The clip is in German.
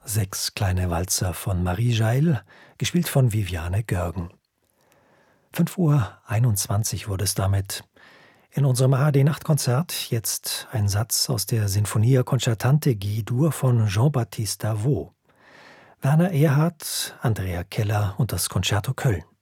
6 kleine Walzer von Marie Jaell, gespielt von Viviane Görgen. 5:21 Uhr wurde es damit. In unserem ARD-Nachtkonzert jetzt ein Satz aus der Sinfonia Concertante G-Dur von Jean-Baptiste Davo. Werner Erhardt, Andrea Keller und das Concerto Köln.